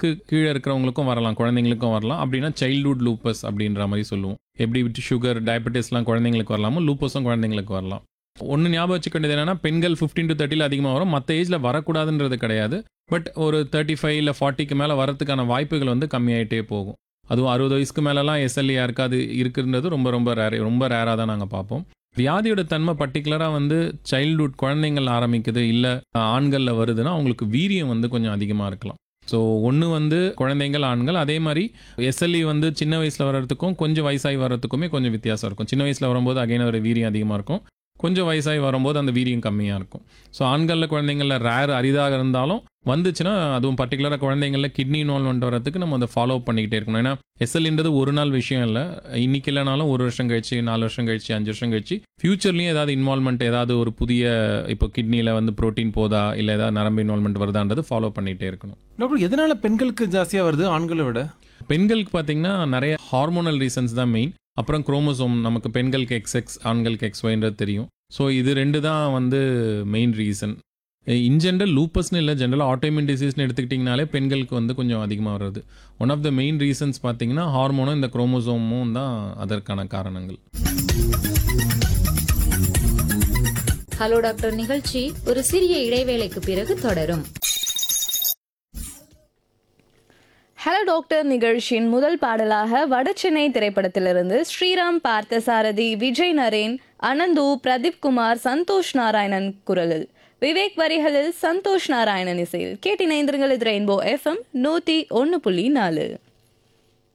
வயசுக்கு கீழே இருக்கிறவங்களுக்கும் வரலாம், குழந்தைங்களுக்கும் வரலாம். அப்படின்னா சைல்ட்ஹுட் லூப்பஸ் அப்படின்ற மாதிரி சொல்லுவோம். எப்படி சுகர், டயபெட்டிஸ்லாம் குழந்தைங்களுக்கு வரலாமோ, லூப்பஸும் குழந்தைங்களுக்கு வரலாம். ஒன்று ஞாபகம் வச்சுக்க வேண்டியது என்னன்னா, பெண்கள் 15 to 30 அதிகமாக வரும். மற்ற ஏஜில் வரக்கூடாதுன்றது கிடையாது. பட் ஒரு 35 இல்லை 40க்கு மேலே வரதுக்கான வாய்ப்புகள் வந்து கம்மியாயிட்டே போகும். அதுவும் 60 வயசுக்கு மேலெலாம் எஸ்எல்இ யாருக்காது இருக்குன்றது ரொம்ப ரொம்ப ரேராக தான் நாங்கள் பார்ப்போம். வியாதியோட தன்மை பர்டிகுலராக வந்து சைல்ட்ஹுட் குழந்தைங்கள் ஆரம்பிக்குது, இல்லை ஆண்களில் வருதுன்னா அவங்களுக்கு வீரியம் வந்து கொஞ்சம் அதிகமாக இருக்கலாம். ஸோ ஒன்று வந்து குழந்தைங்கள், ஆண்கள். அதே மாதிரி எஸ்எல்இ வந்து சின்ன வயசில் வர்றதுக்கும் கொஞ்சம் வயசாகி வர்றதுக்குமே கொஞ்சம் வித்தியாசம் இருக்கும். சின்ன வயசில் வரும்போது அகைன் ஒரு வீரியம் அதிகமாக இருக்கும், கொஞ்சம் வயசாகி வரும்போது அந்த வீரியம் கம்மியாக இருக்கும். ஸோ ஆண்களில் குழந்தைங்களில் அரிதாக இருந்தாலும் வந்துச்சுன்னா, அதுவும் பர்டிகுலராக குழந்தைங்களில் கிட்னி இன்வால்மெண்ட் வரதுக்கு நம்ம அதை ஃபாலோ பண்ணிக்கிட்டே இருக்கணும். ஏன்னா எஸ்எல்இன்றது ஒரு நாள் விஷயம் இல்லை. இன்னைக்கு இல்லைனாலும் 1 வருஷம் கழிச்சு, 4 வருஷம் கழிச்சு, 5 வருஷம் கழிச்சு ஃபியூச்சர்லேயும் ஏதாவது இன்வால்மெண்ட், ஏதாவது ஒரு புதிய இப்போ கிட்னியில் வந்து ப்ரோட்டீன் போதா, இல்லை ஏதாவது நரம்பு இன்வால்மெண்ட் வருதான்றது ஃபாலோ பண்ணிகிட்டே இருக்கணும். டாக்டர், எதனால பெண்களுக்கு ஜாஸ்தியாக வருது ஆண்களை விட? பெண்களுக்கு பார்த்தீங்கன்னா நிறைய ஹார்மோனல் ரீசன்ஸ் தான் மெயின். அப்புறம் குரோமோசோம், நமக்கு பெண்களுக்கு XX, ஆண்களுக்கு XYன்றது தெரியும். ஸோ இது 2 தான் வந்து மெயின் ரீசன். இன் ஜென்ரல் லூப்பஸ்னு இல்லை, ஜென்ரலாக ஆட்டோமின் டிசீஸ்னு எடுத்துக்கிட்டிங்கனாலே பெண்களுக்கு வந்து கொஞ்சம் அதிகமாக வருது. One of the main reasons பார்த்தீங்கன்னா ஹார்மோனும் இந்த குரோமோசோமும் தான் அதற்கான காரணங்கள். ஹலோ டாக்டர் நிகழ்ச்சி ஒரு சிறிய இடைவேளைக்கு பிறகு தொடரும். ஹலோ டாக்டர் நிகழ்ச்சியின் முதல் பாடலாக வடசென்னை திரைப்படத்திலிருந்து ஸ்ரீராம் பார்த்தசாரதி, விஜய் நரேன், அனந்து, பிரதீப் குமார், சந்தோஷ் நாராயணன் குரலில், விவேக் வரிகளில் சந்தோஷ் நாராயணன் இசையில் கேட்டினைந்திருங்கள். இது ரெயின்போ FM 101.4.